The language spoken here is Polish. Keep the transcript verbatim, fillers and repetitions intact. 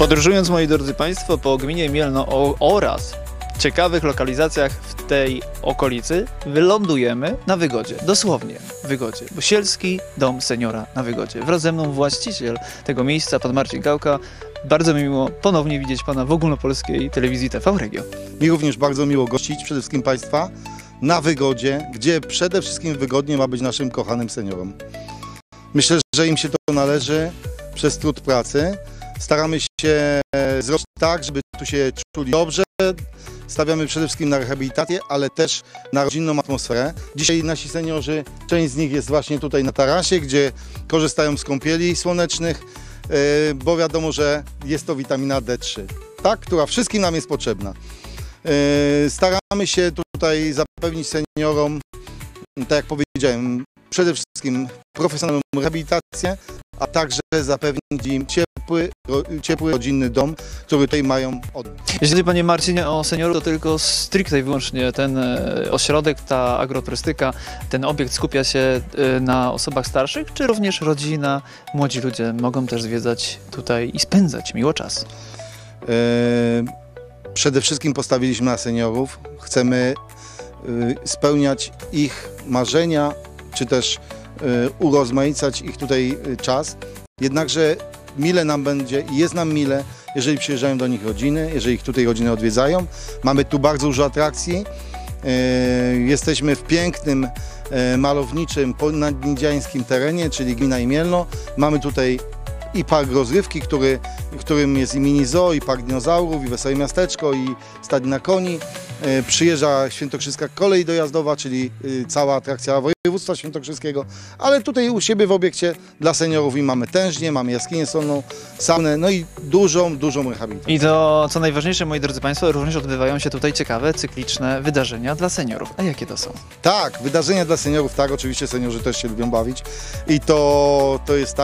Podróżując, moi drodzy Państwo, po gminie Mielno oraz ciekawych lokalizacjach w tej okolicy, wylądujemy na Wygodzie. Dosłownie Wygodzie. Bo Sielski Dom Seniora na Wygodzie. Wraz ze mną właściciel tego miejsca, pan Marcin Gałka. Bardzo mi miło ponownie widzieć pana w ogólnopolskiej telewizji T V Regio. Mi również bardzo miło gościć przede wszystkim Państwa na Wygodzie, gdzie przede wszystkim wygodnie ma być naszym kochanym seniorom. Myślę, że im się to należy przez trud pracy. Staramy się zrobić tak, żeby tu się czuli dobrze. Stawiamy przede wszystkim na rehabilitację, ale też na rodzinną atmosferę. Dzisiaj nasi seniorzy, część z nich jest właśnie tutaj na tarasie, gdzie korzystają z kąpieli słonecznych, bo wiadomo, że jest to witamina D trzy, tak, która wszystkim nam jest potrzebna. Staramy się tutaj zapewnić seniorom, tak jak powiedziałem, przede wszystkim profesjonalną rehabilitację, a także zapewnić im ciepły, ciepły rodzinny dom, który tutaj mają oddać. Jeśli panie Marcinie o seniorów, to tylko stricte i wyłącznie ten ośrodek, ta agroturystyka, ten obiekt skupia się na osobach starszych, czy również rodzina, młodzi ludzie mogą też zwiedzać tutaj i spędzać miło czas? Przede wszystkim postawiliśmy na seniorów. Chcemy spełniać ich marzenia, czy też urozmaicać ich tutaj czas. Jednakże mile nam będzie i jest nam mile, jeżeli przyjeżdżają do nich rodziny, jeżeli ich tutaj rodziny odwiedzają. Mamy tu bardzo dużo atrakcji. Jesteśmy w pięknym, malowniczym, nadniedziańskim terenie, czyli gmina Imielno. Mamy tutaj i park rozrywki, który, w którym jest i mini zoo, i park dinozaurów, i wesołe miasteczko, i stadnina koni. Przyjeżdża świętokrzyska kolej dojazdowa, czyli cała atrakcja województwa świętokrzyskiego, ale tutaj u siebie w obiekcie dla seniorów i mamy tężnię, mamy jaskinię solną, saunę, no i dużą, dużą rehabilitację. I to, co najważniejsze, moi drodzy Państwo, również odbywają się tutaj ciekawe, cykliczne wydarzenia dla seniorów. A jakie to są? Tak, wydarzenia dla seniorów, tak, oczywiście seniorzy też się lubią bawić i to, to jest tak,